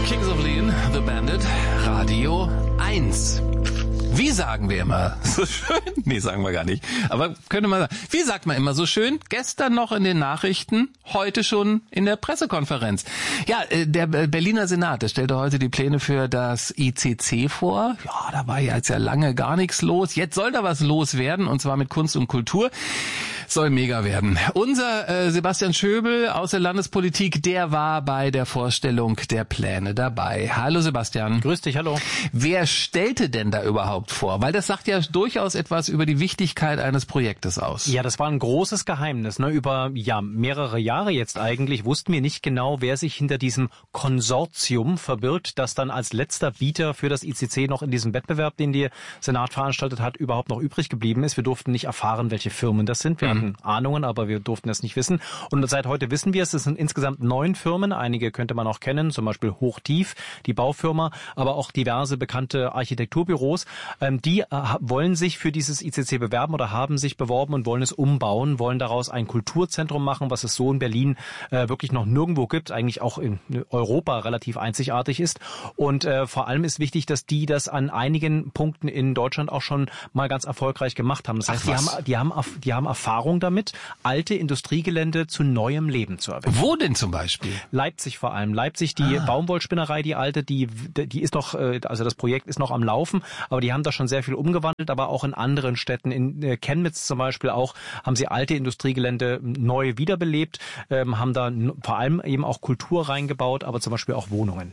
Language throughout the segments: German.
Kings of Leon, The Bandit, Radio 1. Wie sagen wir immer? So schön? Nee, sagen wir gar nicht. Aber könnte man sagen. Wie sagt man immer so schön? Gestern noch in den Nachrichten, heute schon in der Pressekonferenz. Ja, der Berliner Senat, der stellte heute die Pläne für das ICC vor. Ja, da war ja jetzt ja lange gar nichts los. Jetzt soll da was los werden, und zwar mit Kunst und Kultur. Soll mega werden. Unser Sebastian Schöbel aus der Landespolitik, der war bei der Vorstellung der Pläne dabei. Hallo Sebastian. Grüß dich, hallo. Wer stellte denn da überhaupt vor? Weil das sagt ja durchaus etwas über die Wichtigkeit eines Projektes aus. Ja, das war ein großes Geheimnis. Über mehrere Jahre jetzt eigentlich wussten wir nicht genau, wer sich hinter diesem Konsortium verbirgt, das dann als letzter Bieter für das ICC noch in diesem Wettbewerb, den der Senat veranstaltet hat, überhaupt noch übrig geblieben ist. Wir durften nicht erfahren, welche Firmen das sind. Wir hatten Ahnungen, aber wir durften es nicht wissen. Und seit heute wissen wir es. Es sind insgesamt 9 Firmen. Einige könnte man auch kennen, zum Beispiel Hochtief, die Baufirma, aber auch diverse bekannte Architekturbüros. Die wollen sich für dieses ICC bewerben oder haben sich beworben und wollen es umbauen, wollen daraus ein Kulturzentrum machen, was es so in Berlin wirklich noch nirgendwo gibt, eigentlich auch in Europa relativ einzigartig ist. Und vor allem ist wichtig, dass die das an einigen Punkten in Deutschland auch schon mal ganz erfolgreich gemacht haben. Das heißt, die haben Erfahrung damit, alte Industriegelände zu neuem Leben zu erwecken. Wo denn zum Beispiel? Leipzig vor allem. Leipzig, die Baumwollspinnerei, die alte, die ist noch, also das Projekt ist noch am Laufen, aber die haben da schon sehr viel umgewandelt, aber auch in anderen Städten, in Chemnitz zum Beispiel auch, haben sie alte Industriegelände neu wiederbelebt, haben da vor allem eben auch Kultur reingebaut, aber zum Beispiel auch Wohnungen.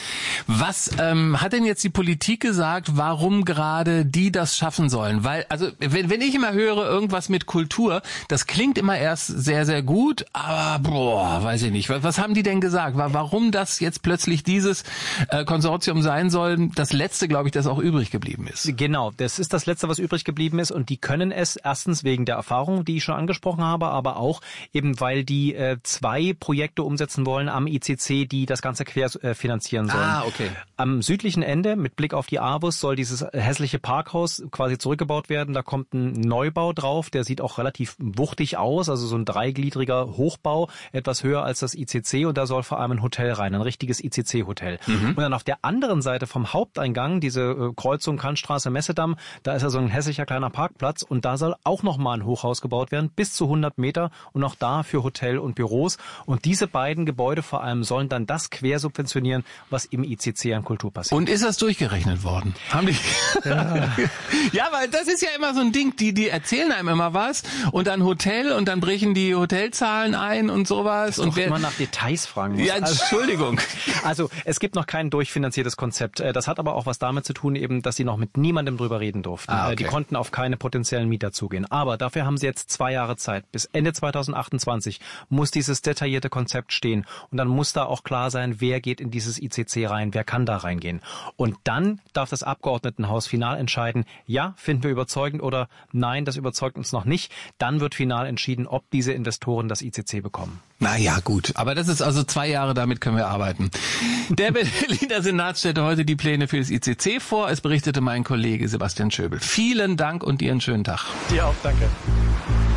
Was hat denn jetzt die Politik gesagt, warum gerade die das schaffen sollen? Weil, also wenn ich immer höre, irgendwas mit Kultur, das klingt immer erst sehr, sehr gut, aber weiß ich nicht. Was haben die denn gesagt? Warum das jetzt plötzlich dieses Konsortium sein soll, das letzte, glaube ich, das auch übrig geblieben ist? Genau, das ist das letzte, was übrig geblieben ist, und die können es erstens wegen der Erfahrung, die ich schon angesprochen habe, aber auch eben, weil die 2 Projekte umsetzen wollen am ICC, die das Ganze quer finanzieren sollen. Okay. Am südlichen Ende, mit Blick auf die Aarhus, soll dieses hässliche Parkhaus quasi zurückgebaut werden. Da kommt ein Neubau drauf, der sieht auch relativ wuchtig aus, also so ein 3gliedriger Hochbau, etwas höher als das ICC, und da soll vor allem ein Hotel rein, ein richtiges ICC-Hotel. Und dann auf der anderen Seite vom Haupteingang, diese Kreuzung Kantstraße, Messedamm, da ist ja so ein hässlicher kleiner Parkplatz, und da soll auch nochmal ein Hochhaus gebaut werden, bis zu 100 Meter, und auch da für Hotel und Büros. Und diese beiden Gebäude vor allem sollen dann das quersubventionieren, was im ICC an Kultur passiert. Und ist das durchgerechnet worden? Haben die? Ja, weil das ist ja immer so ein Ding, die erzählen einem immer was und dann Hotel und dann brechen die Hotelzahlen ein und sowas. Und wer immer nach Details fragen muss. Ja, Entschuldigung. Also es gibt noch kein durchfinanziertes Konzept. Das hat aber auch was damit zu tun, eben, dass sie noch mit niemandem drüber reden durften. Okay. Die konnten auf keine potenziellen Mieter zugehen. Aber dafür haben sie jetzt 2 Jahre Zeit. Bis Ende 2028 muss dieses detaillierte Konzept stehen. Und dann muss da auch klar sein, wer geht in dieses ICC rein, wer kann da reingehen. Und dann darf das Abgeordnetenhaus final entscheiden, ja, finden wir überzeugend, oder nein, das überzeugt uns noch nicht. Dann wird final entschieden, ob diese Investoren das ICC bekommen. Naja, gut. Aber das ist also 2 Jahre, damit können wir arbeiten. Der Berliner Senat stellte heute die Pläne für das ICC vor. Es berichtete mein Kollege Sebastian Schöbel. Vielen Dank und dir einen schönen Tag. Dir auch, danke.